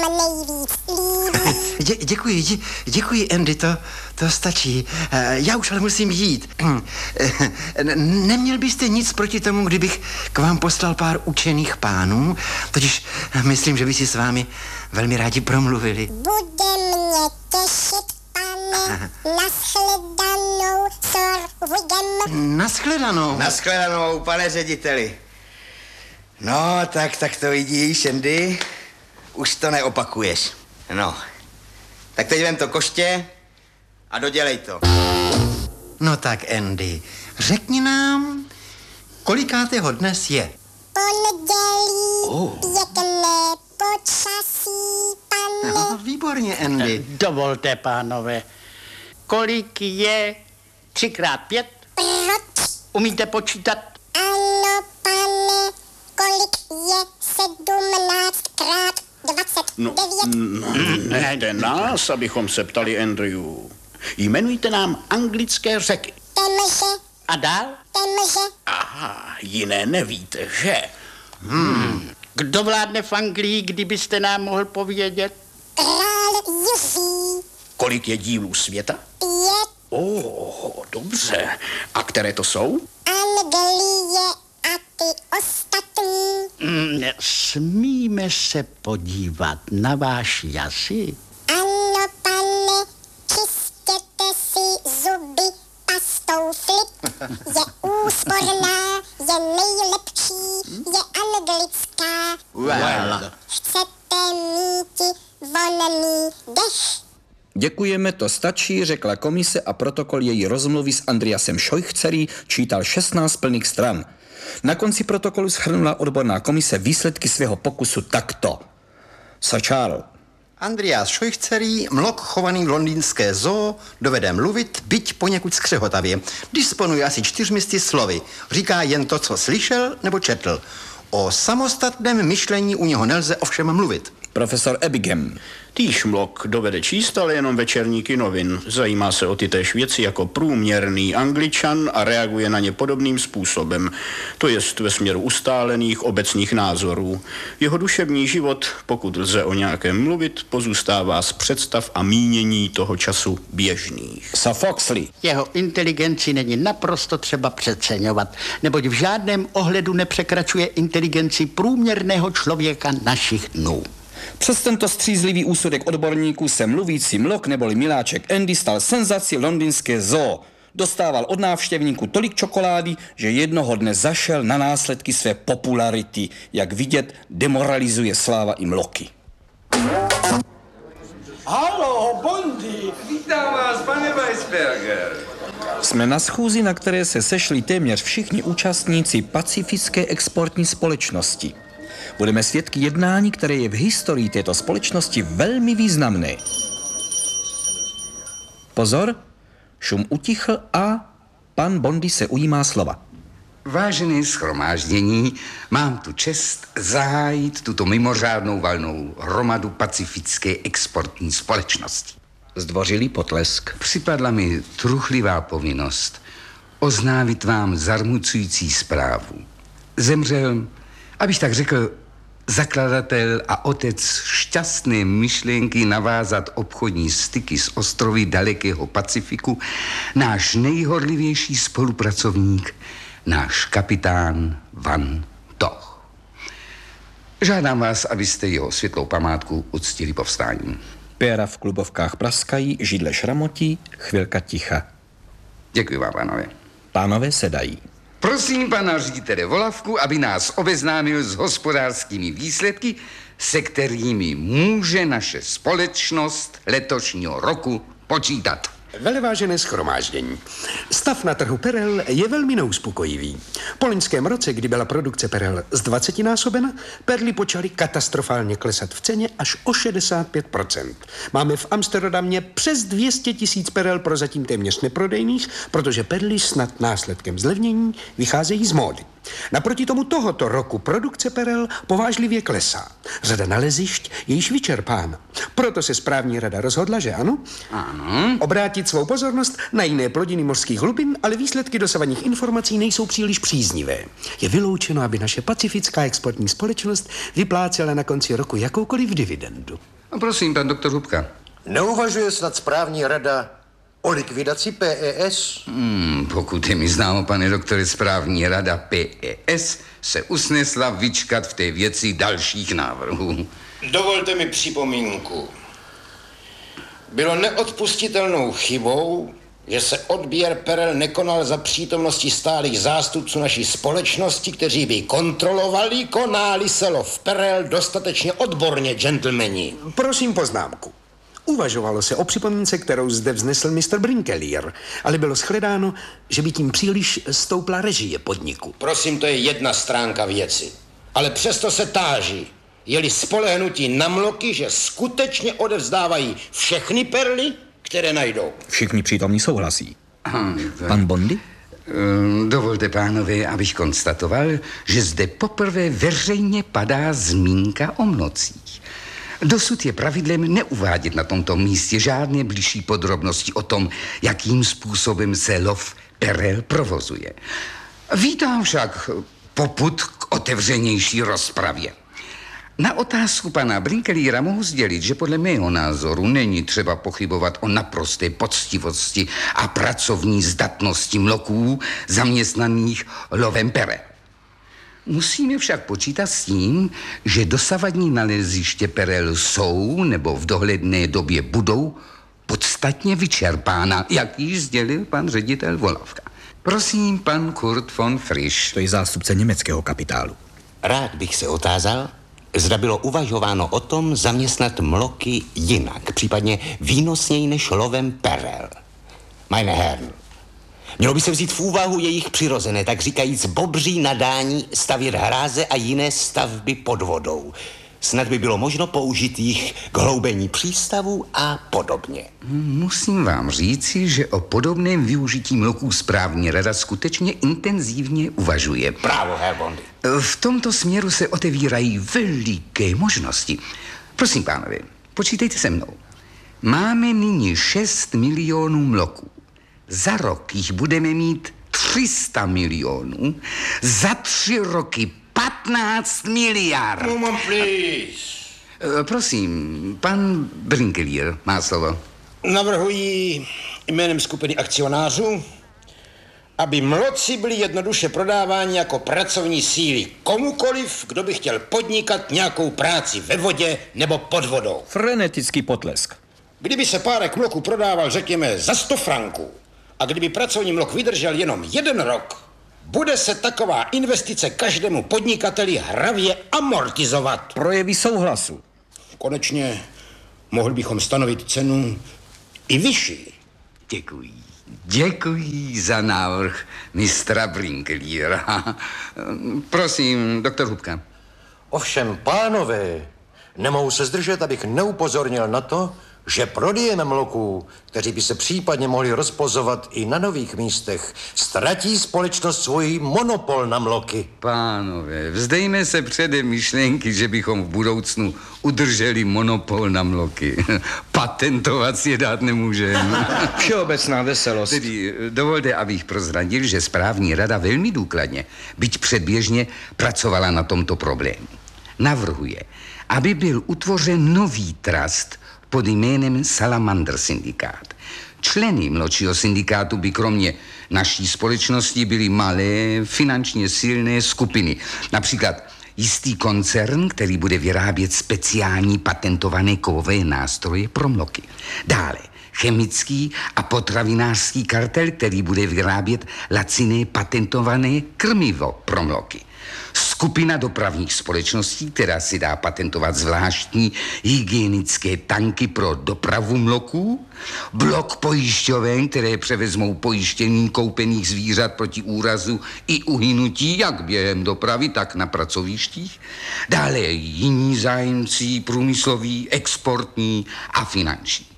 nejvíc líbí. Děkuji, Andy, to stačí. Já už ale musím jít. Neměl byste nic proti tomu, kdybych k vám poslal pár učených pánů? Totiž myslím, že by si s vámi velmi rádi promluvili. Bude mě těšit, pane, nashledanou, Sir Wiggum. Nashledanou, pane řediteli. No, tak to vidíš, Andy. Už to neopakuješ. No, tak teď vem to koště a dodělej to. No tak, Andy, řekni nám, kolikátého dnes je? Pondělí, pěkné počasí, pane. No, výborně, Andy. Dovolte, pánové. Kolik je 3x5? Proč? Umíte počítat? Ano, pane, kolik je 17x29? Nechte nás, abychom se ptali Andrew. Jmenujte nám anglické řeky. Temže, A dál? temže, Aha, jiné nevíte, že? Kdo vládne v Anglii, kdybyste nám mohl povědět? král Jiří, Kolik je dílů světa? 5, Dobře. A které to jsou? Anglie a ty ostatní. Smíme se podívat na váš jazyk? Ano, pane, čistěte si zuby pastou Flip. Je úsporná, je nejlepší, je anglická. Well. Chcete mít vonný dech? Děkujeme, to stačí, řekla komise a protokol její rozmluvy s Andreasem Scheuchzerem čítal 16 plných stran. Na konci protokolu shrnula odborná komise výsledky svého pokusu takto. Sir Charles. Andreas Scheuchzer, mlok chovaný v londýnské zoo, dovede mluvit, byť poněkud skřehotavě. Disponuje asi 400 slovy. Říká jen to, co slyšel nebo četl. O samostatném myšlení u něho nelze ovšem mluvit. Profesor Ebbingham. Týž mlok dovede číst, ale jenom večerníky novin. Zajímá se o tytéž věci jako průměrný Angličan a reaguje na ně podobným způsobem. To jest ve směru ustálených obecných názorů. Jeho duševní život, pokud lze o nějakém mluvit, pozůstává z představ a mínění toho času běžných. Sir Foxley. Jeho inteligenci není naprosto třeba přeceňovat, neboť v žádném ohledu nepřekračuje inteligenci průměrného člověka našich dnů. Přes tento střízlivý úsudek odborníků se mluvící mlok neboli miláček Andy stal senzací londýnské zoo. Dostával od návštěvníků tolik čokolády, že jednoho dne zašel na následky své popularity. Jak vidět, demoralizuje sláva i mloky. Haló, Bondy! Vítám vás, pane Weisberger. Jsme na schůzi, na které se sešli téměř všichni účastníci Pacifické exportní společnosti. Budeme svědky jednání, které je v historii této společnosti velmi významné. Pozor, šum utichl a pan Bondy se ujímá slova. Vážené shromáždění, mám tu čest zahájit tuto mimořádnou valnou hromadu Pacifické exportní společnosti. Zdvořilý potlesk. Připadla mi truchlivá povinnost oznámit vám zarmucující zprávu. Zemřel, abych tak řekl, zakladatel a otec šťastné myšlenky navázat obchodní styky s ostrovy dalekého Pacifiku, náš nejhorlivější spolupracovník, náš kapitán Van Toch. Žádám vás, abyste jeho světlou památku uctili povstáním. Péra v klubovkách praskají, židle šramotí, chvilka ticha. Děkuji vám, pánové. Pánové sedají. Prosím pana ředitele Volavku, aby nás obeznámil s hospodářskými výsledky, se kterými může naše společnost letošního roku počítat. Velevážené shromáždění. Stav na trhu perel je velmi neuspokojivý. Po loňském roce, kdy byla produkce perel z20násobena, perly počaly katastrofálně klesat v ceně až o 65%. Máme v Amsterdamě přes 200 000 perel prozatím téměř neprodejných, protože perly snad následkem zlevnění vycházejí z módy. Naproti tomu tohoto roku produkce perel povážlivě klesá. Řada nalezišť je již vyčerpána. Proto se správní rada rozhodla, že ano, obrátit svou pozornost na jiné plodiny mořských hlubin, ale výsledky dosavadních informací nejsou příliš příznivé. Je vyloučeno, aby naše pacifická exportní společnost vyplácela na konci roku jakoukoliv dividendu. No, prosím, pan doktor Hubka. Neuvažuje snad správní rada o likvidaci PES? Pokud je mi známo, pane doktore, správní rada PES se usnesla vyčkat v té věci dalších návrhů. Dovolte mi připomínku. Bylo neodpustitelnou chybou, že se odběr perel nekonal za přítomnosti stálých zástupců naší společnosti, kteří by kontrolovali, konáli se lov perel dostatečně odborně, gentlemani. Prosím poznámku. Uvažovalo se o připomínce, kterou zde vznesl Mr. Brinkelier, ale bylo shledáno, že by tím příliš stoupla režie podniku. Prosím, to je jedna stránka věci. Ale přesto se táží, je-li spolehnutí na mloky, že skutečně odevzdávají všechny perly, které najdou. Všichni přítomní souhlasí. Pan Bondy? Dovolte, pánové, abych konstatoval, že zde poprvé veřejně padá zmínka o mlocích. Dosud je pravidlem neuvádět na tomto místě žádné bližší podrobnosti o tom, jakým způsobem se lov perel provozuje. Vítám však popud k otevřenější rozpravě. Na otázku pana Brinkeliera mohu sdělit, že podle mého názoru není třeba pochybovat o naprosté poctivosti a pracovní zdatnosti mloků zaměstnaných lovem perel. Musíme však počítat s tím, že dosavadní naleziště perel jsou nebo v dohledné době budou podstatně vyčerpána, jak již sdělil pan ředitel Volavka. Prosím, pan Kurt von Frisch. To je zástupce německého kapitálu. Rád bych se otázal, zda bylo uvažováno o tom zaměstnat mloky jinak, případně výnosněji než lovem perel. Meine Herren, mělo by se vzít v úvahu jejich přirozené, tak říkajíc bobří nadání stavět hráze a jiné stavby pod vodou. Snad by bylo možno použít jich k hloubení přístavů a podobně. Musím vám říci, že o podobném využití mloků správní rada skutečně intenzivně uvažuje. Bravo, Herr Bondy. V tomto směru se otevírají veliké možnosti. Prosím, pánové, počítejte se mnou. Máme nyní 6 milionů mloků. Za rok jich budeme mít 300 milionů. Za 3 roky 15 miliard. Moment, please. Prosím, pan Brinkelier má slovo. Navrhuji jménem skupiny akcionářů, aby mloci byli jednoduše prodáváni jako pracovní síly komukoliv, kdo by chtěl podnikat nějakou práci ve vodě nebo pod vodou. Frenetický potlesk. Kdyby se párek mloků prodával, řekněme, za 100 franků a kdyby pracovní mlok vydržel jenom 1 rok, bude se taková investice každému podnikateli hravě amortizovat. Projevy souhlasu. Konečně mohli bychom stanovit cenu i vyšší. Děkuji. Děkuji za návrh mistra Brinkeliera. Prosím, doktor Hubka. Ovšem, pánové, nemohu se zdržet, abych neupozornil na to, že prodejem mloků, kteří by se případně mohli rozpozovat i na nových místech, ztratí společnost svůj monopol na mloky. Pánové, vzdejme se předem myšlenky, že bychom v budoucnu udrželi monopol na mloky. Patentovat si je dát nemůžeme. Všeobecná veselost. Tedy dovolte, abych prozradil, že správní rada velmi důkladně, byť předběžně, pracovala na tomto problému. Navrhuje, aby byl utvořen nový trust pod jménem Salamander syndikát. Členy mlčího syndikátu by kromě naší společnosti byly malé, finančně silné skupiny. Například jistý koncern, který bude vyrábět speciální patentované kovové nástroje pro mloky. Dále chemický a potravinářský kartel, který bude vyrábět laciné patentované krmivo pro mloky. Skupina dopravních společností, která si dá patentovat zvláštní hygienické tanky pro dopravu mloků, blok pojišťoven, které převezmou pojištění koupených zvířat proti úrazu i uhynutí, jak během dopravy, tak na pracovištích, dále jiní zájemci průmysloví, exportní a finanční.